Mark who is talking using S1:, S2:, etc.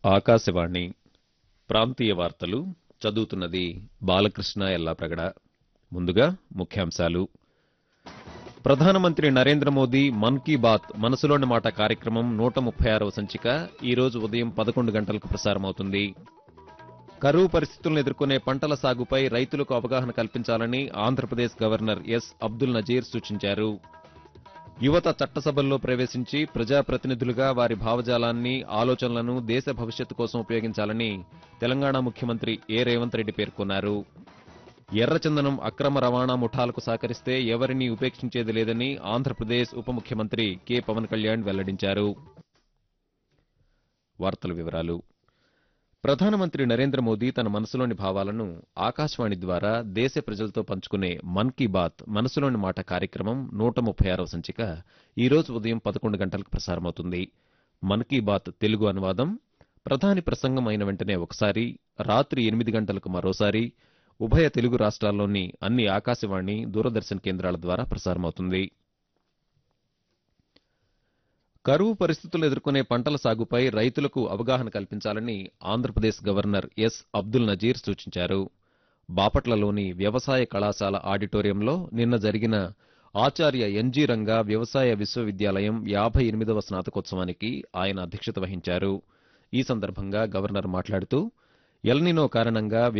S1: ఆకాశవాణి ప్రాంతీయ వార్తలు చదువుతున్నది బాలకృష్ణ ఎల్లాప్రగడ. ముందుగా ముఖ్యాంశాలు. ప్రధానమంత్రి నరేంద్ర మోదీ మన్ కీ బాత్ మనసులోని మాట కార్యక్రమం 136వ సంచిక ఈ రోజు ఉదయం 11 గంటలకు ప్రసారమవుతుంది. కరువు పరిస్థితులను ఎదుర్కొనే పంటల సాగుపై రైతులకు అవగాహన కల్పించాలని ఆంధ్రప్రదేశ్ గవర్నర్ ఎస్ అబ్దుల్ నజీర్ సూచించారు. యువత చట్టసభల్లో ప్రవేశించి ప్రజాప్రతినిధులుగా వారి భావజాలాన్ని, ఆలోచనలను దేశ భవిష్యత్తు కోసం ఉపయోగించాలని తెలంగాణ ముఖ్యమంత్రి ఏ రేవంత్ రెడ్డి పేర్కొన్నారు. ఎర్రచందనం అక్రమ రవాణా ముఠాలకు సహకరిస్తే ఎవరినీ ఉపేక్షించేది లేదని ఆంధ్రప్రదేశ్ ఉప ముఖ్యమంత్రి కె పవన్ కళ్యాణ్ వెల్లడించారు. వార్తల వివరాలు. ప్రధానమంత్రి నరేంద్ర మోదీ తన మనసులోని భావాలను ఆకాశవాణి ద్వారా దేశ ప్రజలతో పంచుకునే మన్ కీ బాత్ మనసులోని మాట కార్యక్రమం 136వ సంచిక ఈ రోజు ఉదయం 11 గంటలకు ప్రసారమవుతుంది. మన్ కీ బాత్ తెలుగు అనువాదం ప్రధాని ప్రసంగం అయిన వెంటనే ఒకసారి, రాత్రి 8 గంటలకు మరోసారి ఉభయ తెలుగు రాష్ట్రాల్లోని అన్ని ఆకాశవాణి, దూరదర్శన్ కేంద్రాల ద్వారా ప్రసారమవుతుంది. కరువు పరిస్థితులు ఎదుర్కొనే పంటల సాగుపై రైతులకు అవగాహన కల్పించాలని ఆంధ్రప్రదేశ్ గవర్నర్ ఎస్ అబ్దుల్ నజీర్ సూచించారు. బాపట్లలోని వ్యవసాయ కళాశాల ఆడిటోరియంలో నిన్న జరిగిన ఆచార్య ఎన్జీ రంగా వ్యవసాయ విశ్వవిద్యాలయం 58వ స్నాతకోత్సవానికి ఆయన అధ్యక్షత వహించారు. ఈ సందర్భంగా గవర్నర్ మాట్లాడుతూ ఎల్నినో కారణంగా